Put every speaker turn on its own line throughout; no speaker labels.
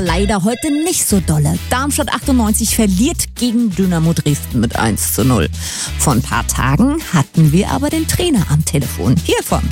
Leider heute nicht so dolle. Darmstadt 98 verliert gegen Dynamo Dresden mit 1:0. Vor ein paar Tagen hatten wir aber den Trainer am Telefon. Hiervon.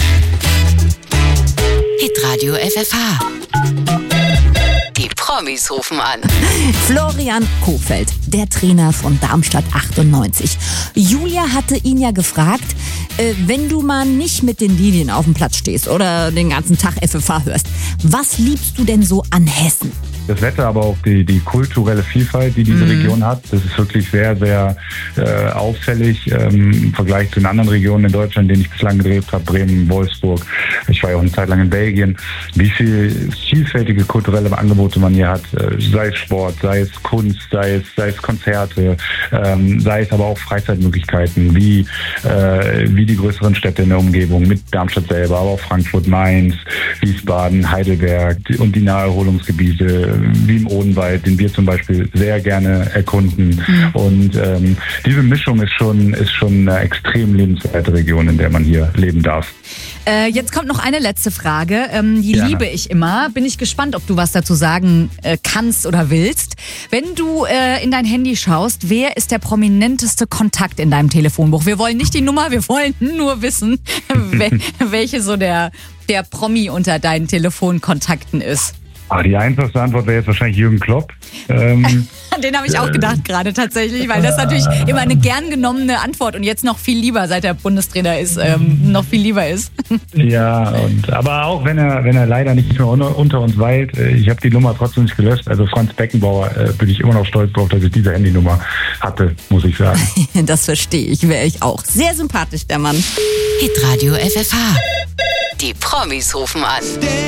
Hitradio FFH. Die Promis rufen an.
Florian Kohfeldt, der Trainer von Darmstadt 98. Julia hatte ihn ja gefragt, wenn du mal nicht mit den Lilien auf dem Platz stehst oder den ganzen Tag FFH hörst, was liebst du denn so an Hessen?
Das Wetter, aber auch die kulturelle Vielfalt, die diese Region hat, das ist wirklich sehr, sehr auffällig im Vergleich zu den anderen Regionen in Deutschland, in denen ich bislang gedreht habe, Bremen, Wolfsburg. Ich war ja auch eine Zeit lang in Belgien. Wie viel vielfältige kulturelle Angebote man hier hat, sei es Sport, sei es Kunst, sei es Konzerte, sei es aber auch Freizeitmöglichkeiten, wie die größeren Städte in der Umgebung mit Darmstadt selber, aber auch Frankfurt, Mainz, Wiesbaden, Heidelberg und die Naherholungsgebiete, wie im Odenwald, den wir zum Beispiel sehr gerne erkunden. Und diese Mischung ist schon eine extrem lebenswerte Region, in der man hier leben darf.
Jetzt kommt noch eine letzte Frage. Die
Gerne.
liebe ich immer. Bin ich gespannt, ob du was dazu sagen kannst oder willst. Wenn du in dein Handy schaust, wer ist der prominenteste Kontakt in deinem Telefonbuch? Wir wollen nicht die Nummer, wir wollen nur wissen, welche so der Promi unter deinen Telefonkontakten ist.
Die einfachste Antwort wäre jetzt wahrscheinlich Jürgen Klopp.
Den habe ich auch gedacht gerade tatsächlich, weil das natürlich immer eine gern genommene Antwort und jetzt noch viel lieber, seit er Bundestrainer ist, noch viel lieber ist.
Ja, aber auch wenn er leider nicht mehr unter uns weilt, ich habe die Nummer trotzdem nicht gelöscht. Also Franz Beckenbauer bin ich immer noch stolz drauf, dass ich diese Handynummer hatte, muss ich sagen.
Das verstehe ich, wäre ich auch. Sehr sympathisch, der Mann.
Hitradio FFH. Die Promis rufen an.